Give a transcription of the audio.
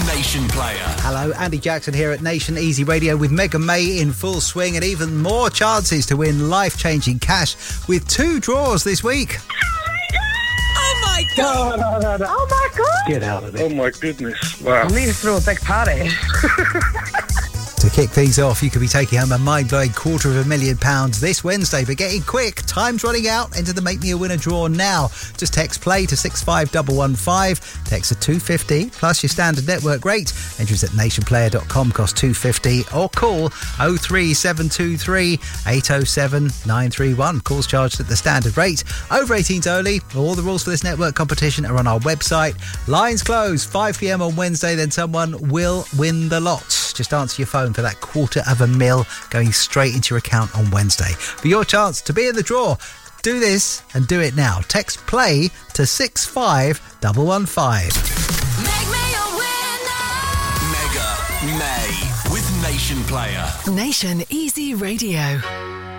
Nation Player. Hello, Andy Jackson here at Nation Easy Radio with Mega May in full swing and even more chances to win life-changing cash with 2 draws this week. Oh my God! No. Oh my God! Get out of there. Oh my goodness. Wow. I need to throw a big party. To kick things off, you could be taking home a mind-blowing £250,000 this Wednesday, but getting quick. Time's running out. Enter the Make Me a Winner draw now. Just text play to 65115. Text at 250 plus your standard network rate. Entries at nationplayer.com cost $2.50 or call 03723 807 931. Calls charged at the standard rate. Over 18s only. All the rules for this network competition are on our website. Lines close 5 p.m. on Wednesday, then someone will win the lot. Just answer your phone for that $250,000 going straight into your account on Wednesday. For your chance to be in the draw, do this and do it now. Text play to 65115. Mega May with Nation Player. Nation Easy Radio.